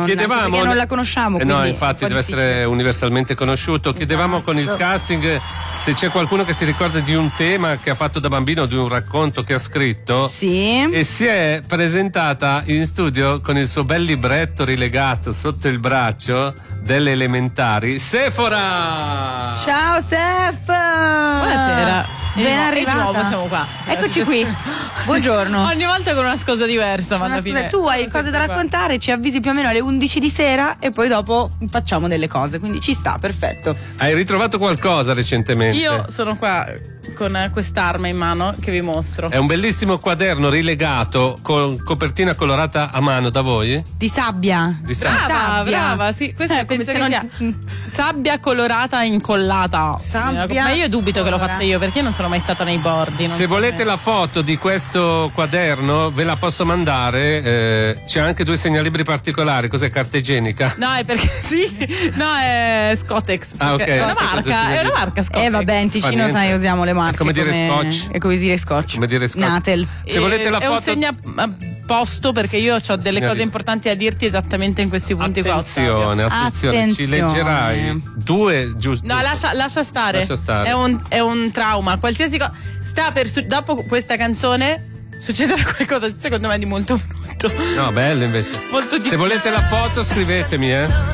Chiedevamo, perché non la conosciamo. No, infatti deve essere universalmente conosciuto. Chiedevamo con il casting se c'è qualcuno che si ricorda di un tema che ha fatto da bambino, di un racconto che ha scritto. Sì. E si è presentata in studio con il suo bel libretto rilegato sotto il braccio delle elementari, Sephora! Ciao Sef! Buonasera. Ben arrivata. Di nuovo siamo qua. Eccoci qui. Buongiorno. Ogni volta con una cosa diversa, ma alla fine Tu hai cose da raccontare, ci avvisi più o meno alle 11 di sera e poi dopo facciamo delle cose, quindi ci sta, perfetto. Hai ritrovato qualcosa recentemente? Io sono qua con quest'arma in mano che vi mostro. È un bellissimo quaderno rilegato con copertina colorata a mano da voi? Di sabbia. Di sabbia. Brava, sì. Questa penso che sia sabbia colorata incollata. Sabbia ma io dubito che l'ho colorata. fatta io, perché io non sono mai stata nei bordi. Se volete la foto di questo quaderno ve la posso mandare, c'è anche 2 segnalibri particolari. Cos'è, carta igienica? No, è perché sì, no, è Scottex. Ah, ok. È una marca Scottex. Vabbè, in Ticino sai, usiamo le marche. È come dire scotch. È come dire scotch. Come dire scotch. Natel. Se volete la è foto, un segnaposto, perché io ho delle cose importanti da dirti esattamente in questi punti qua. attenzione, ci leggerai 2 giusto. No, lascia stare. Lascia stare. È un trauma. Qualsiasi cosa sta per dopo questa canzone succederà qualcosa, secondo me, di molto brutto. No, bello invece. Molto Se volete la foto scrivetemi,